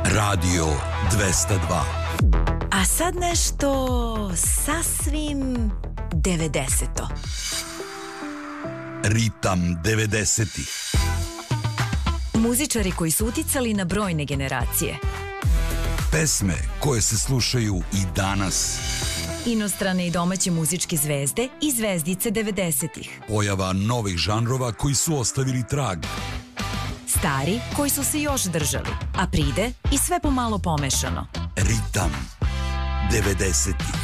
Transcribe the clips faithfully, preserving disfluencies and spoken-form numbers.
Radio dvesta dva. A sad nešto sasvim devedeseto. Ritam devedesetih. Muzičari koji su uticali na brojne generacije. Pesme koje se slušaju i danas. Inostrane i domaće muzičke zvezde i zvezdice devedesetih. Pojava novih žanrova koji su ostavili trag. Stari koji su se još držali, a pride i sve pomalo pomešano. Ritam devedesetih.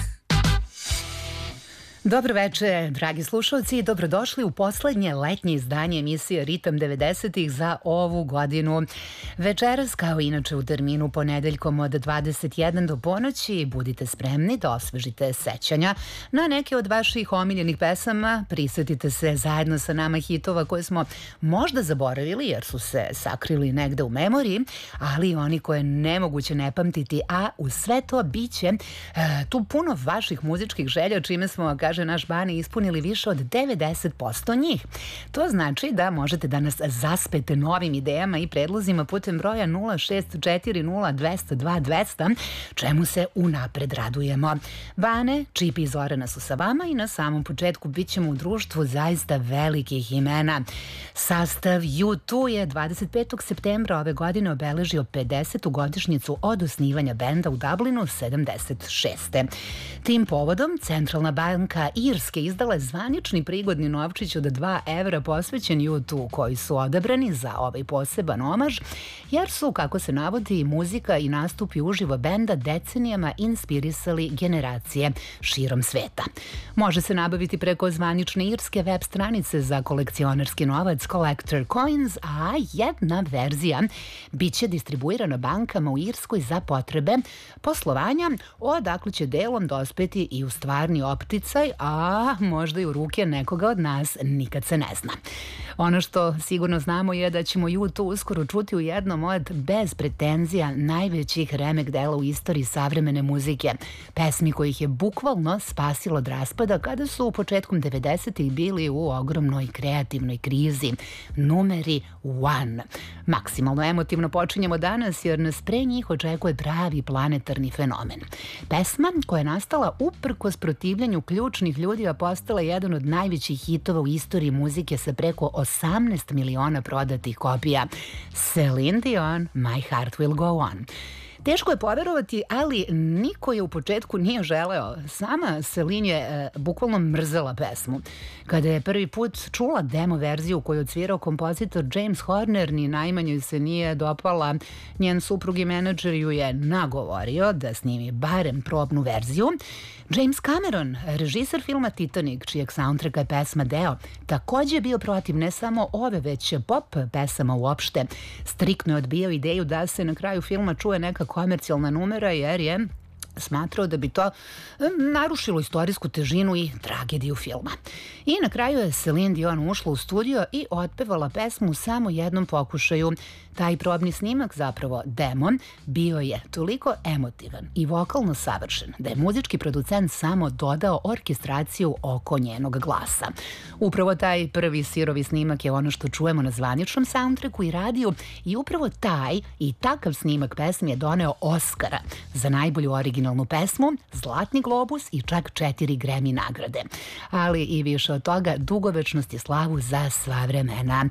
Dobro veče, dragi slušalci, i dobrodošli u poslednje letnje izdanje emisije Ritam devedesetih za ovu godinu. Večeras, kao inače u terminu ponedeljkom od dvadeset jedan do ponoći, budite spremni da osvežite sećanja na neke od vaših omiljenih pesama, prisetite se zajedno sa nama hitova koje smo možda zaboravili jer su se sakrili negde u memoriji, ali i oni koje nemoguće ne pamtiti, a uz sve to biće e, tu puno vaših muzičkih želja, čime smo, kaže naš Bani, ispunili više od devedeset posto njih. To znači da možete da nas zaspete novim idejama i predlozima putem broja nula šest četiri nula dva zero dva dva zero zero, čemu se unapred radujemo. Bane, Čipi i Zorana su sa vama i na samom početku bit ćemo u društvu zaista velikih imena. Sastav U dva je dvadeset petog septembra ove godine obeležio pedesetu godišnjicu od osnivanja benda u Dublinu sedamdeset šeste. Tim povodom Centralna banka Irske izdala je zvanični prigodni novčić od dva evra posvećen U dva, koji su odabrani za ovaj poseban omaž, jer su, kako se navodi, muzika i nastupi uživo benda decenijama inspirisali generacije širom sveta. Može se nabaviti preko zvanične irske web stranice za kolekcionarski novac Collector Coins, a jedna verzija biće distribuirana bankama u Irskoj za potrebe poslovanja, odakle će delom dospeti i u stvarni opticaj, a možda i u ruke nekoga od nas, nikad se ne zna. Ono što sigurno znamo je da ćemo U dva uskoro čuti u jednom od, bez pretenzija, najvećih remek dela u istoriji savremene muzike. Pesmi kojih je bukvalno spasilo od raspada kada su u početkom devedesetih bili u ogromnoj kreativnoj krizi. Numeri one. Maksimalno emotivno počinjemo danas jer nas pre njih očekuje pravi planetarni fenomen. Pesma koja je nastala uprkos protivljenju ključnih ljudi, a postala jedan od najvećih hitova u istoriji muzike sa preko osamnaest miliona prodatih kopija. Celine Dion, My Heart Will Go On. Teško je poverovati, ali niko je u početku nije želeo. Sama Celine je e, bukvalno mrzela pesmu. Kada je prvi put čula demo verziju koju je odsvirao kompozitor James Horner, ni najmanje se nije dopala. Njen suprug i menadžer ju je nagovorio da snimi barem probnu verziju. James Cameron, režiser filma Titanic, čijeg soundtracka je pesma deo, takođe je bio protiv ne samo ove, već pop pesama uopšte. Striktno je odbijao ideju da se na kraju filma čuje neka komercijalna numera, jer je smatrao da bi to narušilo istorijsku težinu i tragediju filma. I na kraju je Celine Dion ušla u studio i otpevala pesmu u samo jednom pokušaju. Taj probni snimak, zapravo demo, bio je toliko emotivan i vokalno savršen da je muzički producent samo dodao orkestraciju oko njenog glasa. Upravo taj prvi sirovi snimak je ono što čujemo na zvaničnom soundtracku i radiju, i upravo taj i takav snimak pesmi je doneo Oscara za najbolju originalnu pesmu, Zlatni globus i čak četiri Grammy nagrade. Ali i više od toga, dugovečnost i slavu za sva vremena.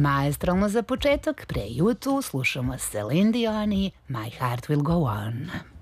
Maestralno za početak, pre U dva slušamo Celine Dion i My Heart Will Go On.